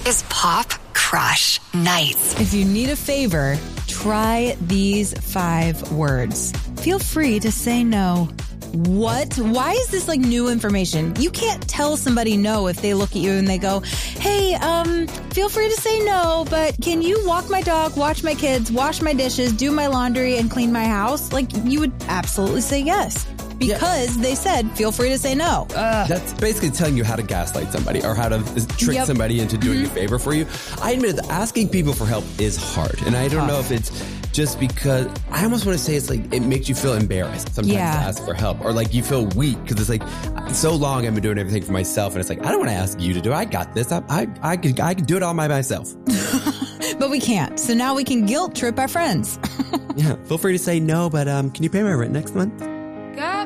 is Pop Crush Nights. If you need a favor, try these 5 words. Feel free to say no. What? Why is this like new information? You can't tell somebody no if they look at you and they go, hey, feel free to say no, but can you walk my dog, watch my kids, wash my dishes, do my laundry, and clean my house? Like, you would absolutely say yes. Because they said, feel free to say no. That's basically telling you how to gaslight somebody or how to trick somebody into doing a favor for you. I admit that asking people for help is hard. And I don't know if it's just because I almost want to say it's like it makes you feel embarrassed sometimes to ask for help, or like you feel weak because it's like so long I've been doing everything for myself. And it's like, I don't want to ask you to do it. I got this. I can do it all by myself. But we can't. So now we can guilt trip our friends. Yeah. Feel free to say no, but can you pay my rent next month?